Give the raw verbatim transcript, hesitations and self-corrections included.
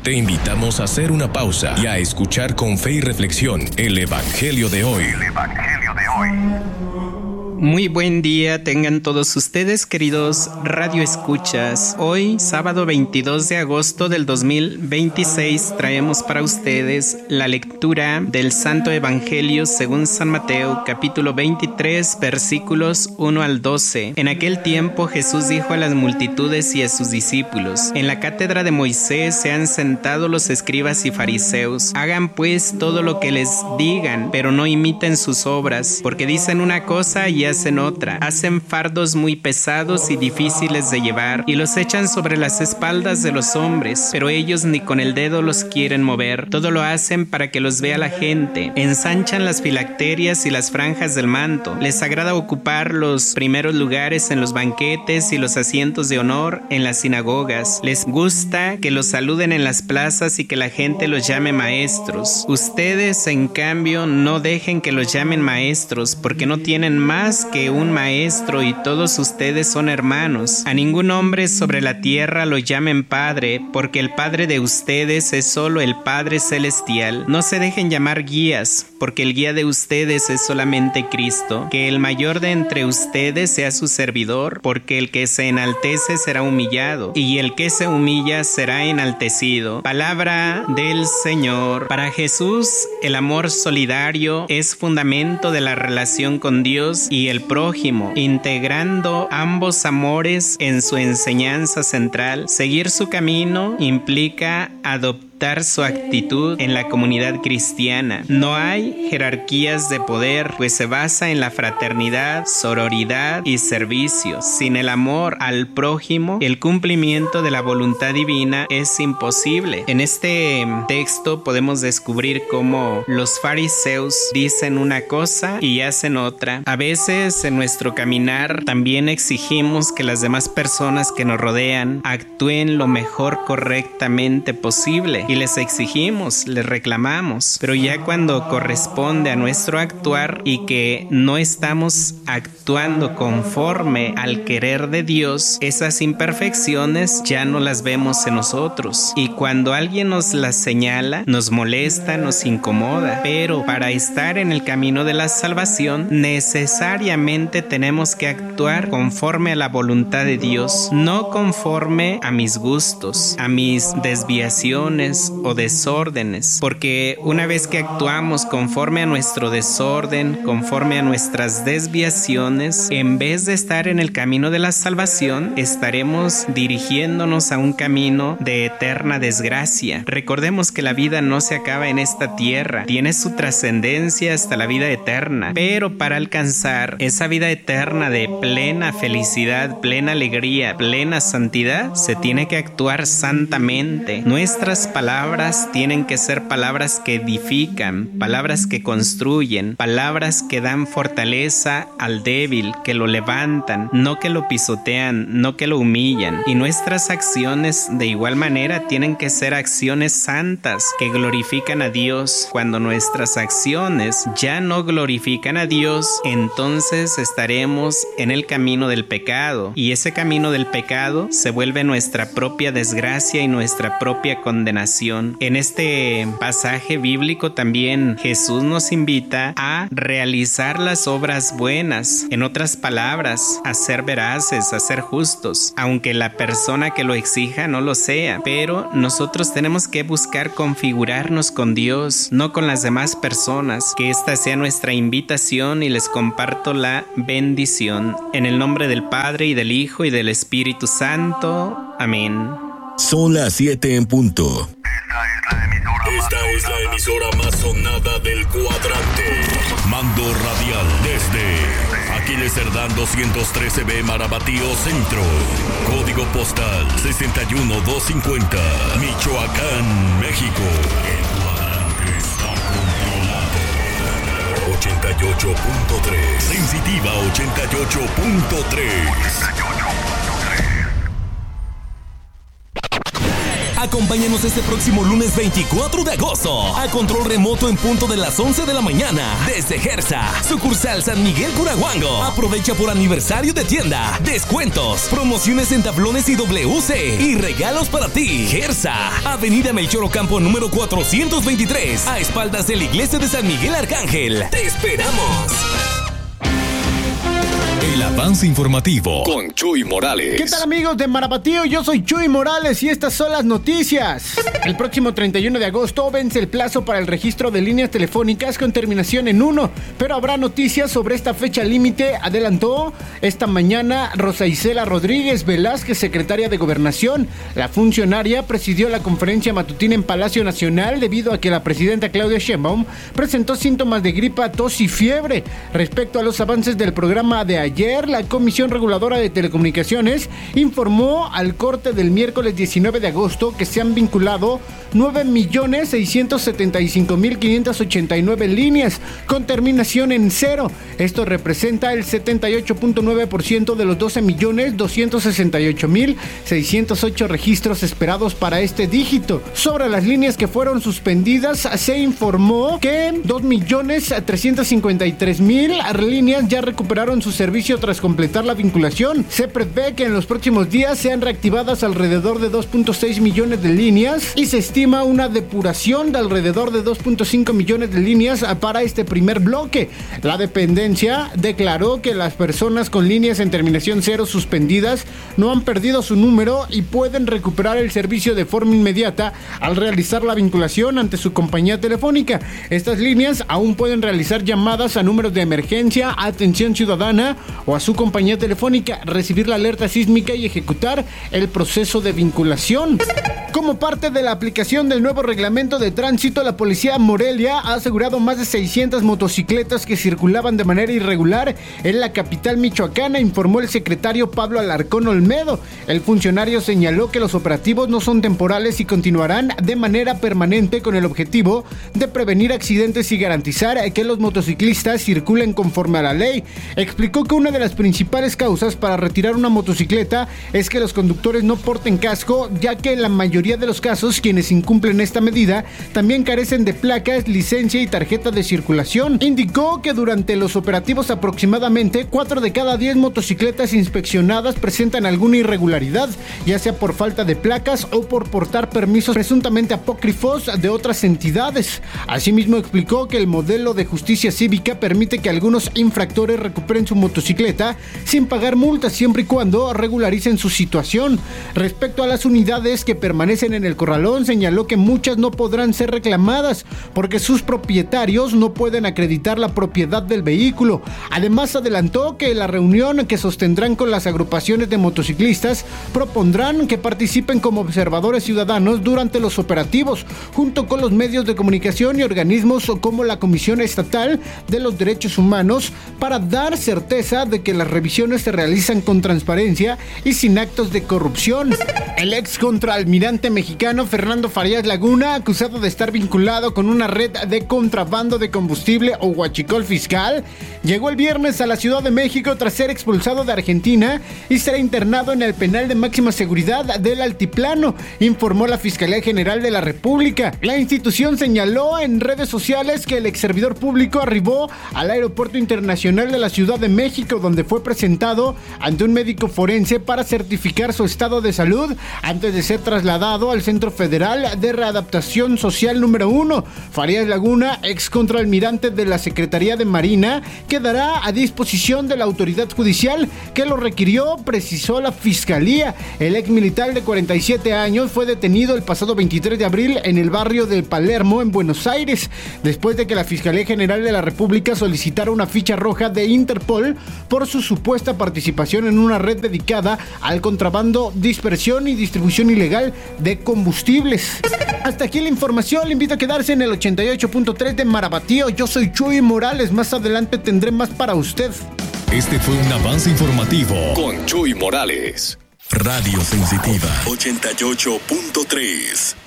Te invitamos a hacer una pausa y a escuchar con fe y reflexión el Evangelio de hoy. El Evangelio de hoy. Muy buen día tengan todos ustedes, queridos radioescuchas. Hoy, sábado veintidós de agosto del dos mil veintiséis, traemos para ustedes la lectura del Santo Evangelio según San Mateo, capítulo veintitrés, versículos uno al doce. En aquel tiempo Jesús dijo a las multitudes y a sus discípulos: En la cátedra de Moisés se han sentado los escribas y fariseos. Hagan pues todo lo que les digan, pero no imiten sus obras, porque dicen una cosa y hacen otra. Hacen fardos muy pesados y difíciles de llevar y los echan sobre las espaldas de los hombres, pero ellos ni con el dedo los quieren mover. Todo lo hacen para que los vea la gente. Ensanchan las filacterias y las franjas del manto. Les agrada ocupar los primeros lugares en los banquetes y los asientos de honor en las sinagogas. Les gusta que los saluden en las plazas y que la gente los llame maestros. Ustedes, en cambio, no dejen que los llamen maestros, porque no tienen más que un maestro y todos ustedes son hermanos. A ningún hombre sobre la tierra lo llamen padre, porque el Padre de ustedes es solo el Padre celestial. No se dejen llamar guías, porque el guía de ustedes es solamente Cristo. Que el mayor de entre ustedes sea su servidor, porque el que se enaltece será humillado, y el que se humilla será enaltecido. Palabra del Señor. Para Jesús, el amor solidario es fundamento de la relación con Dios y el prójimo, integrando ambos amores en su enseñanza central. Seguir su camino implica adoptar su actitud en la comunidad cristiana. No hay jerarquías de poder, pues se basa en la fraternidad, sororidad y servicio. Sin el amor al prójimo, el cumplimiento de la voluntad divina es imposible. En este texto podemos descubrir cómo los fariseos dicen una cosa y hacen otra. A veces en nuestro caminar también exigimos que las demás personas que nos rodean actúen lo mejor correctamente posible. Y les exigimos, les reclamamos, pero ya cuando corresponde a nuestro actuar y que no estamos actuando conforme al querer de Dios, esas imperfecciones ya no las vemos en nosotros. Y cuando alguien nos las señala, nos molesta, nos incomoda. Pero para estar en el camino de la salvación, necesariamente tenemos que actuar conforme a la voluntad de Dios, no conforme a mis gustos, a mis desviaciones o desórdenes, porque una vez que actuamos conforme a nuestro desorden, conforme a nuestras desviaciones, en vez de estar en el camino de la salvación, estaremos dirigiéndonos a un camino de eterna desgracia. Recordemos que la vida no se acaba en esta tierra, tiene su trascendencia hasta la vida eterna, pero para alcanzar esa vida eterna de plena felicidad, plena alegría, plena santidad, se tiene que actuar santamente. Nuestras palabras Palabras tienen que ser palabras que edifican, palabras que construyen, palabras que dan fortaleza al débil, que lo levantan, no que lo pisotean, no que lo humillan. Y nuestras acciones de igual manera tienen que ser acciones santas que glorifican a Dios. Cuando nuestras acciones ya no glorifican a Dios, entonces estaremos en el camino del pecado, y ese camino del pecado se vuelve nuestra propia desgracia y nuestra propia condenación. En este pasaje bíblico también Jesús nos invita a realizar las obras buenas, en otras palabras, a ser veraces, a ser justos, aunque la persona que lo exija no lo sea. Pero nosotros tenemos que buscar configurarnos con Dios, no con las demás personas. Que esta sea nuestra invitación, y les comparto la bendición. En el nombre del Padre, y del Hijo, y del Espíritu Santo. Amén. Son las siete en punto. Esta es la emisora más sonada del cuadrante. Mando radial desde Aquiles Cerdán doscientos trece B, Marabatío Centro. Código postal sesenta y uno mil doscientos cincuenta, Michoacán, México. El cuadrante está controlado. ochenta y ocho punto tres. Sensitiva ochenta y ocho punto tres. Acompáñanos este próximo lunes veinticuatro de agosto a control remoto en punto de las once de la mañana desde Gersa, sucursal San Miguel Curahuango. Aprovecha por aniversario de tienda, descuentos, promociones en tablones y W C y regalos para ti. Gersa, Avenida Melchor Ocampo número cuatrocientos veintitrés, a espaldas de la iglesia de San Miguel Arcángel. ¡Te esperamos! El avance informativo con Chuy Morales. ¿Qué tal, amigos de Marabatío? Yo soy Chuy Morales y estas son las noticias. El próximo treinta y uno de agosto vence el plazo para el registro de líneas telefónicas con terminación en uno, pero habrá noticias sobre esta fecha límite, adelantó esta mañana Rosa Isela Rodríguez Velázquez, secretaria de Gobernación. La funcionaria presidió la conferencia matutina en Palacio Nacional debido a que la presidenta Claudia Sheinbaum presentó síntomas de gripa, tos y fiebre. Respecto a los avances del programa de ayer, la Comisión Reguladora de Telecomunicaciones informó al corte del miércoles diecinueve de agosto que se han vinculado nueve millones seiscientos setenta y cinco mil quinientas ochenta y nueve líneas con terminación en cero. Esto representa el setenta y ocho punto nueve por ciento de los doce millones doscientos sesenta y ocho mil seiscientos ocho registros esperados para este dígito. Sobre las líneas que fueron suspendidas, se informó que dos millones trescientos cincuenta y tres mil líneas ya recuperaron su servicio tras completar la vinculación. Se prevé que en los próximos días sean reactivadas alrededor de dos punto seis millones de líneas y se estima una depuración de alrededor de dos punto cinco millones de líneas para este primer bloque. La dependencia declaró que las personas con líneas en terminación cero suspendidas no han perdido su número y pueden recuperar el servicio de forma inmediata al realizar la vinculación ante su compañía telefónica. Estas líneas aún pueden realizar llamadas a números de emergencia, atención ciudadana o a su compañía telefónica, recibir la alerta sísmica y ejecutar el proceso de vinculación. Como parte de la aplicación del nuevo reglamento de tránsito, la policía Morelia ha asegurado más de seiscientas motocicletas que circulaban de manera irregular en la capital michoacana, informó el secretario Pablo Alarcón Olmedo. El funcionario señaló que los operativos no son temporales y continuarán de manera permanente con el objetivo de prevenir accidentes y garantizar que los motociclistas circulen conforme a la ley. Explicó que una de las principales causas para retirar una motocicleta es que los conductores no porten casco, ya que en la mayoría de los casos quienes incumplen esta medida también carecen de placas, licencia y tarjeta de circulación. Indicó que durante los operativos aproximadamente cuatro de cada diez motocicletas inspeccionadas presentan alguna irregularidad, ya sea por falta de placas o por portar permisos presuntamente apócrifos de otras entidades. Asimismo explicó que el modelo de justicia cívica permite que algunos infractores recuperen su motocicleta sin pagar multas siempre y cuando regularicen su situación. Respecto a las unidades que permanecen en el corralón, señaló que muchas no podrán ser reclamadas porque sus propietarios no pueden acreditar la propiedad del vehículo. Además, adelantó que la reunión que sostendrán con las agrupaciones de motociclistas propondrán que participen como observadores ciudadanos durante los operativos, junto con los medios de comunicación y organismos como la Comisión Estatal de los Derechos Humanos, para dar certeza de que las revisiones se realizan con transparencia y sin actos de corrupción. El ex contraalmirante mexicano Fernando Farías Laguna, acusado de estar vinculado con una red de contrabando de combustible o huachicol fiscal, llegó el viernes a la Ciudad de México tras ser expulsado de Argentina y será internado en el penal de máxima seguridad del Altiplano, informó la Fiscalía General de la República. La institución señaló en redes sociales que el ex servidor público arribó al Aeropuerto Internacional de la Ciudad de México, donde fue presentado ante un médico forense para certificar su estado de salud antes de ser trasladado al Centro Federal de Readaptación Social número uno. Farías Laguna, ex contraalmirante de la Secretaría de Marina, quedará a disposición de la autoridad judicial que lo requirió, precisó la Fiscalía. El ex militar de cuarenta y siete años fue detenido el pasado veintitrés de abril en el barrio del Palermo, en Buenos Aires, después de que la Fiscalía General de la República solicitara una ficha roja de Interpol por su supuesta participación en una red dedicada al contrabando, dispersión y distribución ilegal de combustibles. Hasta aquí la información, le invito a quedarse en el ochenta y ocho punto tres de Marabatío. Yo soy Chuy Morales, más adelante tendré más para usted. Este fue un avance informativo con Chuy Morales. Radio Sensitiva ochenta y ocho punto tres.